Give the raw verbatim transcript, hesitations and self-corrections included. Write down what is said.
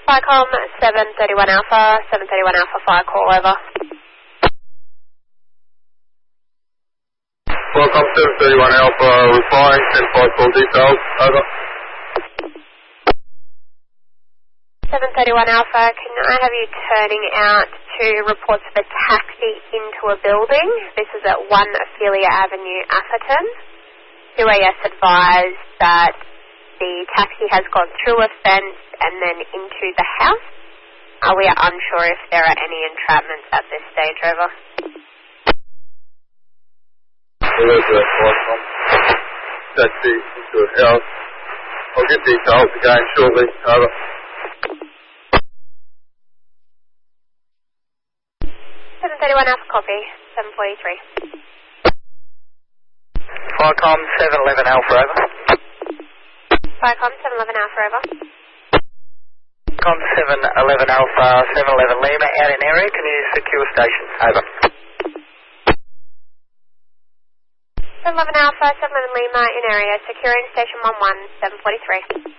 Firecom seven thirty-one Alpha, seven thirty-one Alpha, fire call over. Firecom seven thirty-one Alpha, replying, ten five call details, over. seven thirty-one Alpha, can I have you turning out to reports of a taxi into a building? This is at one Ophelia Avenue, Atherton. Q A S advised that the taxi has gone through a fence and then into the house. Uh, we are unsure if there are any entrapments at this stage, over. Roger, Firecom. Taxi into a house. I'll get details again shortly, over. seven thirty-one Alpha, copy, seven forty-three. Firecom seven eleven Alpha, over. Firecom seven eleven Alpha, over. Firecom seven eleven Alpha, seven eleven Lima, out in area, can you secure station, over. seven eleven Alpha, seven eleven Lima, in area, securing station one one, seven forty-three.